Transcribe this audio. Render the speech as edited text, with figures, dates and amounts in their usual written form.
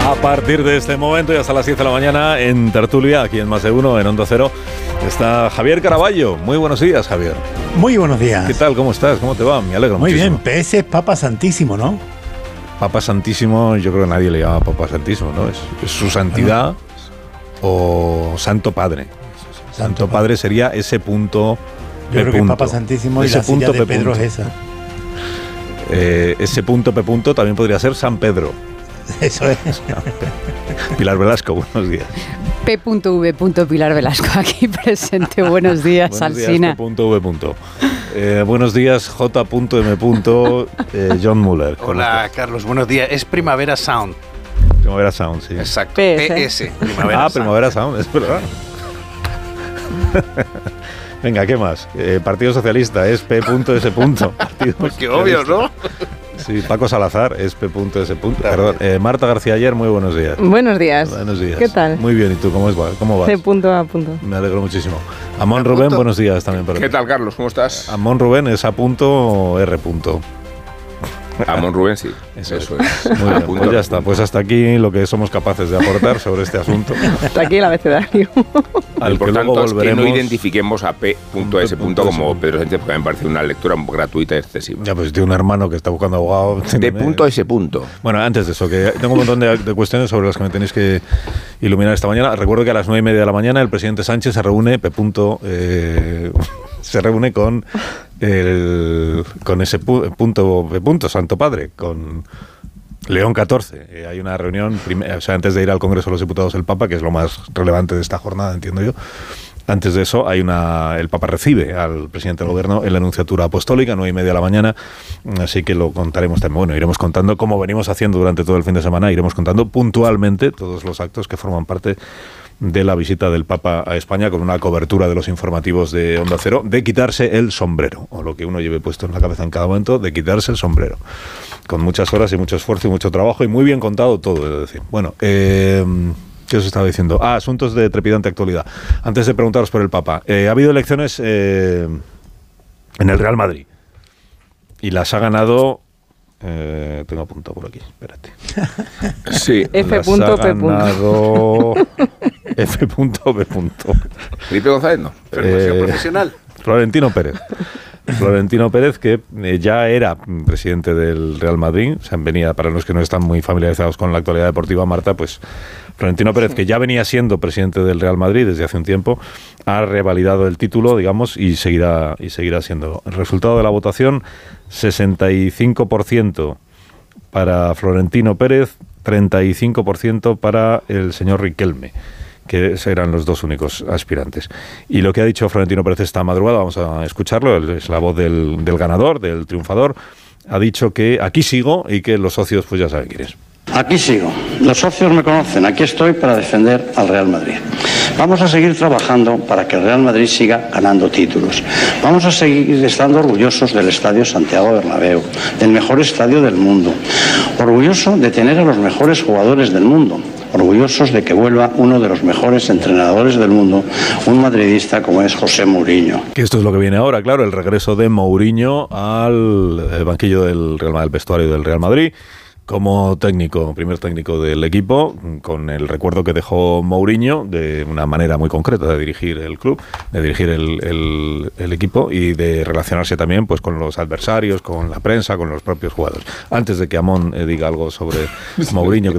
A partir de este momento y hasta las 10 de la mañana en Tertulia, aquí en Más de Uno, en Onda Cero, está Javier Caraballo. Muy buenos días, Javier. Muy buenos días. ¿Qué tal? ¿Cómo estás? ¿Cómo te va? Me alegro muchísimo. Muy bien, PS es Papa Santísimo, ¿no? Papa Santísimo, yo creo que nadie le llama Papa Santísimo, ¿no? Es su santidad o Santo Padre. Santo Padre sería ese punto. Yo creo que Papa Santísimo y la silla de Pedro es esa. Ese punto P. también podría ser San Pedro. Eso es. Pilar Velasco, buenos días. P.V. Pilar Velasco, aquí presente. Buenos días, Alsina. P.V. Buenos días, J.M. John Muller. Hola, Carlos, buenos días. Es Primavera Sound. Primavera Sound, sí. Exacto. PS. Primavera Sound. Primavera Sound, es verdad. Venga, ¿qué más? Partido Socialista es P.S. Pues qué obvio, ¿no? Sí, Paco Salazar es P.S. Perdón, Marta García Ayer, muy buenos días. Buenos días. Buenos días. ¿Qué tal? Muy bien, ¿y tú cómo vas? De punto a punto. Me alegro muchísimo. Amón Rubén, buenos días también. ¿Qué tal, Carlos? ¿Cómo estás? Amón Rubén es A.R. Amón Rubén, sí. Eso es. Muy bien, pues ya está. Pues hasta aquí lo que somos capaces de aportar sobre este asunto. Hasta aquí el abecedario. Lo importante es que no identifiquemos a P.S. como Pedro Sánchez, porque me parece una lectura gratuita y excesiva. Ya, pues tiene un hermano que está buscando abogado. De .S. Bueno, antes de eso, que tengo un montón de cuestiones sobre las que me tenéis que iluminar esta mañana. Recuerdo que a las 9:30 de la mañana el presidente Sánchez se reúne, se reúne con ese punto P. Santo Padre, con León XIV. Hay una reunión, antes de ir al Congreso de los Diputados el Papa, que es lo más relevante de esta jornada, entiendo yo. Antes de eso, el Papa recibe al presidente del Gobierno en la Nunciatura Apostólica, 9:30 de la mañana, así que lo contaremos también. Bueno, iremos contando, como venimos haciendo durante todo el fin de semana, iremos contando puntualmente todos los actos que forman parte de la visita del Papa a España, con una cobertura de los informativos de Onda Cero, de quitarse el sombrero, o lo que uno lleve puesto en la cabeza en cada momento, de quitarse el sombrero. Con muchas horas y mucho esfuerzo y mucho trabajo, y muy bien contado todo, he de decir. Bueno, ¿qué os estaba diciendo? Asuntos de trepidante actualidad. Antes de preguntaros por el Papa, ha habido elecciones en el Real Madrid, y las ha ganado... tengo apuntado por aquí, espérate. Sí. F.P. F.P. Felipe González, no. Profesional. Florentino Pérez, que ya era presidente del Real Madrid. O sea, venía, para los que no están muy familiarizados con la actualidad deportiva, Marta, pues Florentino Pérez, que ya venía siendo presidente del Real Madrid desde hace un tiempo, ha revalidado el título, digamos, y seguirá siendo. El resultado de la votación: 65% para Florentino Pérez, 35% para el señor Riquelme, que eran los dos únicos aspirantes. Y lo que ha dicho Florentino Pérez esta madrugada, vamos a escucharlo, es la voz del ganador, del triunfador. Ha dicho que aquí sigo y que los socios pues ya saben quién es. Aquí sigo. Los socios me conocen. Aquí estoy para defender al Real Madrid. Vamos a seguir trabajando para que el Real Madrid siga ganando títulos. Vamos a seguir estando orgullosos del Estadio Santiago Bernabéu, del mejor estadio del mundo. Orgulloso de tener a los mejores jugadores del mundo. Orgullosos de que vuelva uno de los mejores entrenadores del mundo, un madridista como es José Mourinho. Que esto es lo que viene ahora, claro, el regreso de Mourinho al banquillo del vestuario del Real Madrid, como técnico, primer técnico del equipo, con el recuerdo que dejó Mourinho de una manera muy concreta de dirigir el club, de dirigir el equipo y de relacionarse también pues con los adversarios, con la prensa, con los propios jugadores. Antes de que Amón diga algo sobre Mourinho, que